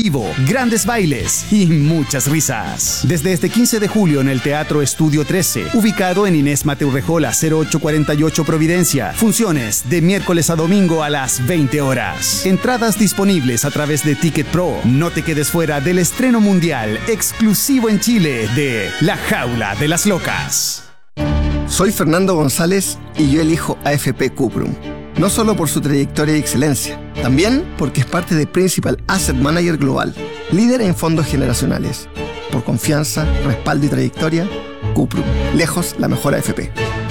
vivo, grandes bailes y muchas risas. Desde este 15 de julio en el Teatro Estudio 13, ubicado en Inés Mateu Rejola 0848 Providencia. Funciones de miércoles a domingo a las 20 horas. Entradas disponibles a través de Ticket Pro. No te quedes fuera del estreno mundial exclusivo en Chile de La Jaula de las Locas. Soy Fernando González y yo elijo AFP Cuprum. No solo por su trayectoria y excelencia, también porque es parte de Principal Asset Manager Global, líder en fondos generacionales. Por confianza, respaldo y trayectoria, Cuprum, lejos la mejor AFP.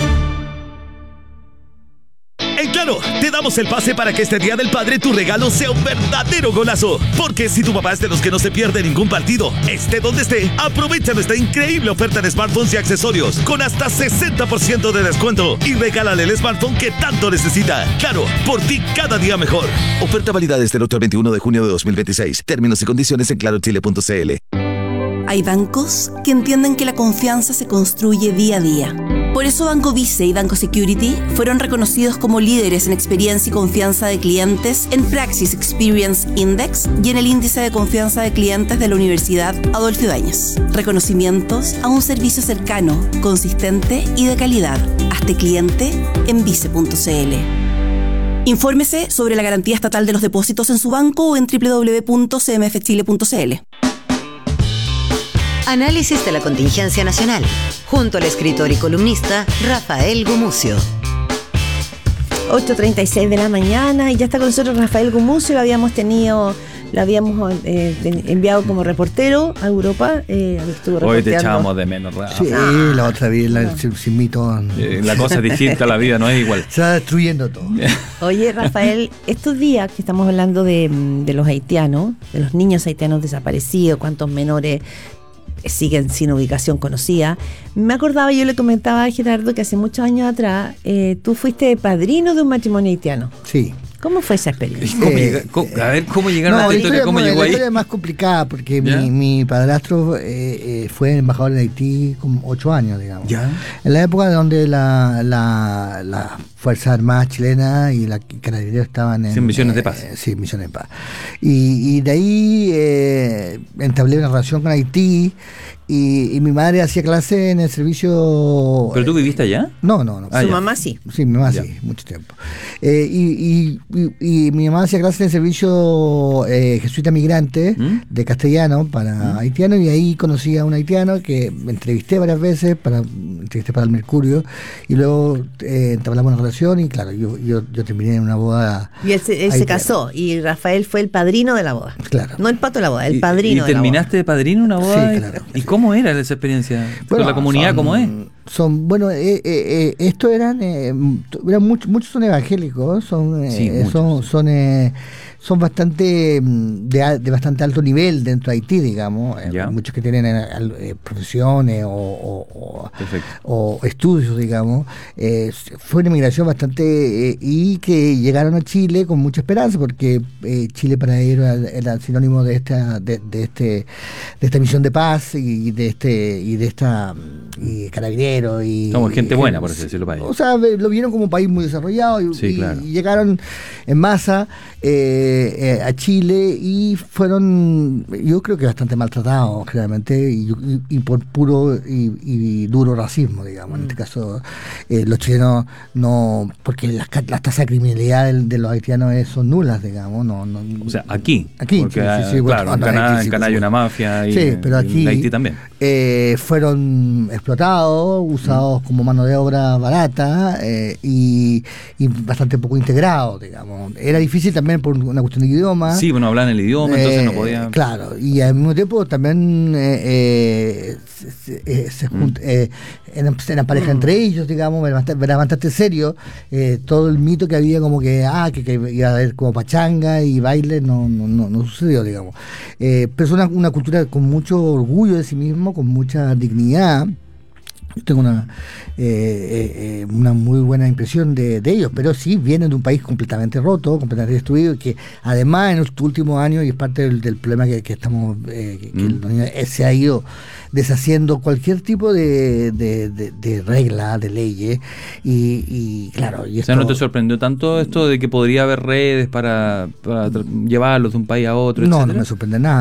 En Claro, te damos el pase para que este Día del Padre tu regalo sea un verdadero golazo. Porque si tu papá es de los que no se pierde ningún partido, esté donde esté, aprovecha nuestra increíble oferta de smartphones y accesorios con hasta 60% de descuento y regálale el smartphone que tanto necesita. Claro, por ti cada día mejor. Oferta válida desde el 8 al 21 de junio de 2026. Términos y condiciones en clarochile.cl. Hay bancos que entienden que la confianza se construye día a día. Por eso Banco Vice y Banco Security fueron reconocidos como líderes en experiencia y confianza de clientes en Praxis Experience Index y en el índice de confianza de clientes de la Universidad Adolfo Ibáñez. Reconocimientos a un servicio cercano, consistente y de calidad. Hazte cliente en vice.cl. Infórmese sobre la garantía estatal de los depósitos en su banco o en www.cmfchile.cl. Análisis de la contingencia nacional, junto al escritor y columnista Rafael Gumucio. 8:36 de la mañana y ya está con nosotros Rafael Gumucio. Lo habíamos enviado como reportero a Europa. Hoy te echábamos de menos, Rafa. Sí, la otra vez, sin mito. La cosa es distinta, la vida no es igual. Se va destruyendo todo. Oye, Rafael, estos días que estamos hablando de los haitianos, de los niños haitianos desaparecidos, cuántos menores siguen sin ubicación conocida. Me acordaba, yo le comentaba a Gerardo que hace muchos años atrás tú fuiste padrino de un matrimonio haitiano. Sí. ¿Cómo fue esa experiencia? ¿Cómo llegaron a esta historia? ¿Cómo llegó ahí? La historia es más complicada porque mi padrastro fue embajador en Haití con 8 años, digamos. ¿Ya? En la época donde la Fuerza Armada chilena y la Carabineros estaban en misiones de paz. Sí, misiones de paz. Y de ahí entablé una relación con Haití. Y mi madre hacía clase en el servicio... ¿Pero tú viviste allá? No. ¿Su mamá sí? Sí, mi mamá sí, mucho tiempo. Y mi mamá hacía clase en el servicio jesuita migrante de castellano para haitianos, y ahí conocí a un haitiano que me entrevisté varias veces, entrevisté para el Mercurio, y luego entablamos una relación, y claro, yo terminé en una boda. Y él se casó, y Rafael fue el padrino de la boda. Claro. No el pato de la boda, el padrino de la boda. ¿Y terminaste de padrino una boda? Sí, claro. ¿Y cómo era esa experiencia? ¿Con la comunidad cómo es? Estos muchos son evangélicos, son bastante de bastante alto nivel dentro de Haití, digamos. Muchos que tienen profesiones o estudios, digamos. Fue una migración bastante y que llegaron a Chile con mucha esperanza, porque Chile para ellos era sinónimo de esta misión de paz y Carabineros y somos gente buena, por así decirlo, país. O sea, lo vieron como un país muy desarrollado y llegaron en masa a Chile, y fueron, yo creo que bastante maltratados generalmente, y por puro y duro racismo, digamos. En este caso los chilenos no, porque las tasas de criminalidad de los haitianos son nulas, digamos. No, o sea, aquí porque, claro, en Canadá hay una mafia, y pero aquí en Haití también fueron explotados, usados como mano de obra barata, y bastante poco integrados, digamos. Era difícil también por una cuestión de idioma. Sí, bueno, hablan el idioma, entonces no podían. Claro, y al mismo tiempo también eran pareja entre ellos, digamos. Era bastante serio todo el mito que había, como que iba a haber como pachanga y baile, no sucedió, digamos. Pero es una cultura con mucho orgullo de sí mismo, con mucha dignidad. Yo tengo una muy buena impresión de ellos, pero sí vienen de un país completamente roto, completamente destruido, que además en los últimos años, y es parte del problema que estamos, se ha ido deshaciendo cualquier tipo de regla, de leyes, y claro. Y esto, o sea, ¿no te sorprendió tanto esto de que podría haber redes para llevarlos de un país a otro? No, etcétera? No me sorprende nada.